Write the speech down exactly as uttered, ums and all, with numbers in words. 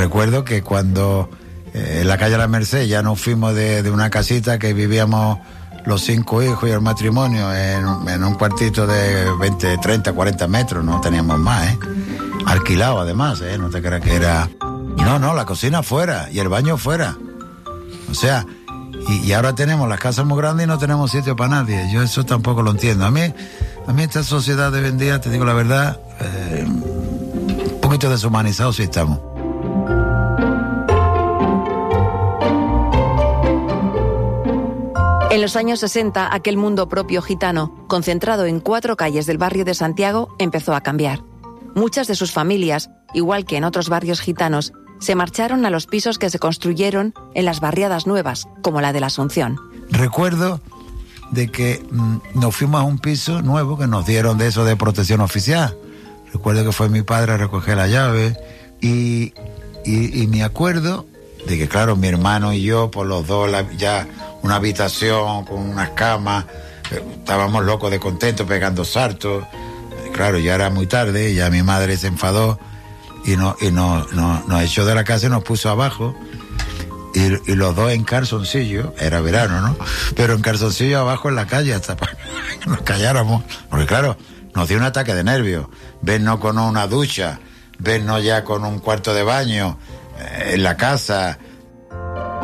recuerdo que cuando eh, en la calle La Merced ya nos fuimos de, de una casita que vivíamos los cinco hijos y el matrimonio en, en un cuartito de veinte, treinta, cuarenta metros, no teníamos más, ¿eh? Alquilado además, ¿eh? No te creas que era... No, no, la cocina fuera y el baño fuera. O sea, y, y ahora tenemos las casas muy grandes y no tenemos sitio para nadie. Yo eso tampoco lo entiendo. A mí, a mí esta sociedad de hoy en día, te digo la verdad, eh, un poquito deshumanizados sí estamos. En los años sesenta, aquel mundo propio gitano, concentrado en cuatro calles del barrio de Santiago, empezó a cambiar. Muchas de sus familias, igual que en otros barrios gitanos, se marcharon a los pisos que se construyeron en las barriadas nuevas, como la de la Asunción. Recuerdo de que mmm, nos fuimos a un piso nuevo que nos dieron de eso de protección oficial. Recuerdo que fue mi padre a recoger la llave y, y, y me acuerdo de que, claro, mi hermano y yo, por los dos, la, ya una habitación con unas camas, eh, estábamos locos de contento pegando saltos. Claro, ya era muy tarde, ya mi madre se enfadó y, no, y no, no, nos echó de la casa y nos puso abajo. Y, y los dos en calzoncillo, era verano, ¿no? Pero en calzoncillo abajo en la calle hasta para que nos calláramos. Porque claro, nos dio un ataque de nervios. Vernos con una ducha, vernos ya con un cuarto de baño eh, en la casa,